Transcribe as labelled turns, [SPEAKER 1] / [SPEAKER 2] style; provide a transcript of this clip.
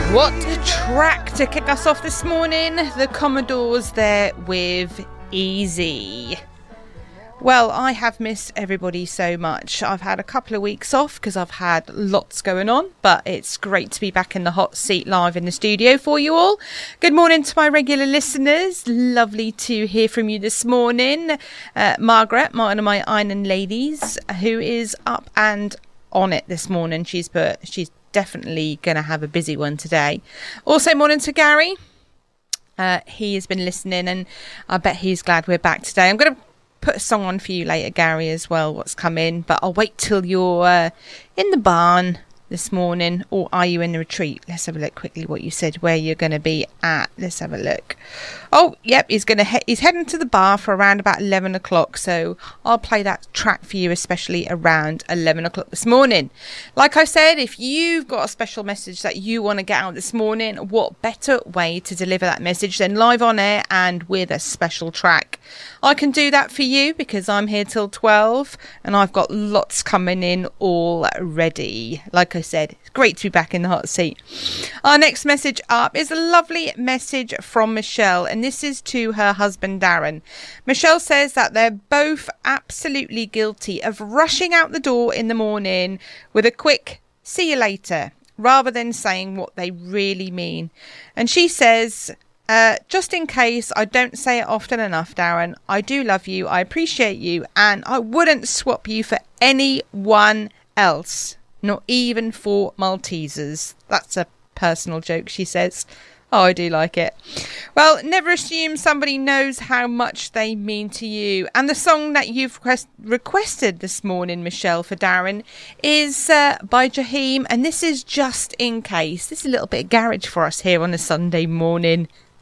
[SPEAKER 1] What a track to kick us off this morning. The Commodores there with Easy. Well, I have missed everybody so much. I've had a couple of weeks off because I've had lots going on, but it's great to be back in the hot seat live in the studio for you all. Good morning to my regular listeners. Lovely to hear from you this morning. Margaret, one of my Iron ladies, who is up and on it this morning. She's definitely going to have a busy one today. Also, morning to Gary. He has been listening, and I bet he's glad we're back today. I'm going to put a song on for you later, Gary, as well, what's coming, but I'll wait till you're in the barn this morning, or are you in the retreat? Let's have a look quickly what you said, where you're going to be at. Let's have a look. Oh, yep, he's heading to the bar for around about 11 o'clock, so I'll play that track for you, especially around 11 o'clock this morning. Like I said, if you've got a special message that you want to get out this morning, what better way to deliver that message than live on air and with a special track? I can do that for you because I'm here till 12 and I've got lots coming in already. Like I said, it's great to be back in the hot seat. Our next message up is a lovely message from Michelle, and this is to her husband Darren. Michelle says that they're both absolutely guilty of rushing out the door in the morning with a quick "see you later" rather than saying what they really mean. And she says, just in case I don't say it often enough, Darren, I do love you, I appreciate you, and I wouldn't swap you for anyone else, not even for Maltesers. That's a personal joke, she says. Oh, I do like it. Well, never assume somebody knows how much they mean to you. And the song that you've requested this morning, Michelle, for Darren, is by Jaheim. And this is Just In Case. This is a little bit of garage for us here on a Sunday morning.